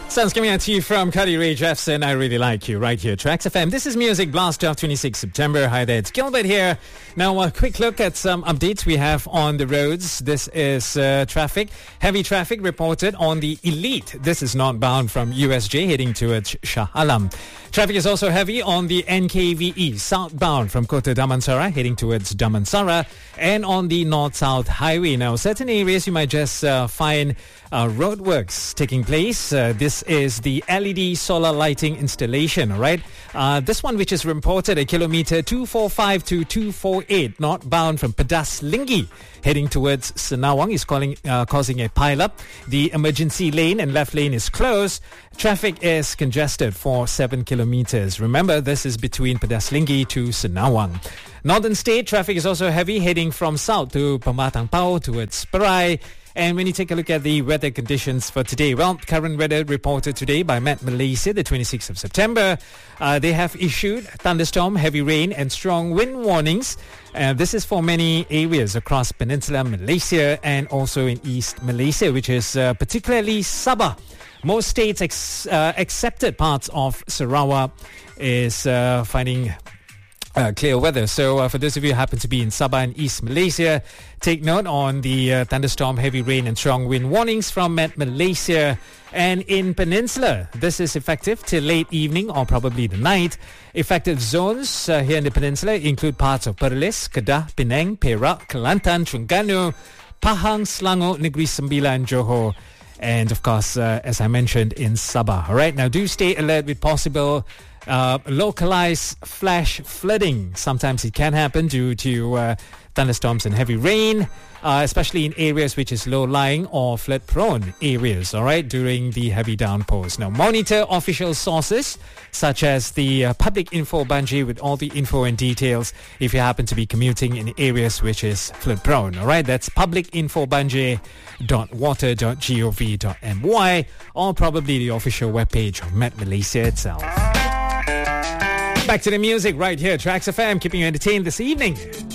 Sounds coming out to you from Cuddy Ray Jeffson. I really like you right here, Tracks FM. This is Music Blast of 26 September. Hi there, it's Gilbert here. Now, a quick look at some updates we have on the roads. This is traffic. Heavy traffic reported on the Elite. This is northbound from USJ heading towards Shah Alam. Traffic is also heavy on the NKVE southbound from Kota Damansara heading towards Damansara, and on the north-south highway. Now, certain areas you might just find roadworks taking place. This is the LED solar lighting installation, all right? This one, which is reported at kilometer 245 to 248 northbound from Pedas Linggi heading towards Senawang, is causing a pile-up. The emergency lane and left lane is closed. Traffic is congested for 7 kilometers. Remember, this is between Pedas Linggi to Senawang. Northern State traffic is also heavy heading from south to Pematang Pau towards Perai. And when you take a look at the weather conditions for today, well, current weather reported today by Met Malaysia, the 26th of September. They have issued thunderstorm, heavy rain and strong wind warnings. This is for many areas across Peninsular Malaysia and also in East Malaysia, which is particularly Sabah. Most states excepted parts of Sarawak is finding clear weather. So for those of you who happen to be in Sabah and East Malaysia, take note on the thunderstorm, heavy rain and strong wind warnings from Met Malaysia. And in Peninsula, this is effective till late evening or probably the night. Effective zones here in the Peninsula include parts of Perlis, Kedah, Penang, Perak, Kelantan, Terengganu, Pahang, Selangor, Negeri Sembilan, Johor, and of course, as I mentioned, in Sabah. All right, now do stay alert with possible localized flash flooding. Sometimes it can happen due to thunderstorms and heavy rain, especially in areas which is low-lying or flood-prone areas, all right, during the heavy downpours. Now, monitor official sources such as the Public Info Banjir with all the info and details if you happen to be commuting in areas which is flood-prone, all right? That's publicinfobanjir.water.gov.my or probably the official webpage of Met Malaysia itself. Back to the music right here, Tracks FM, keeping you entertained this evening.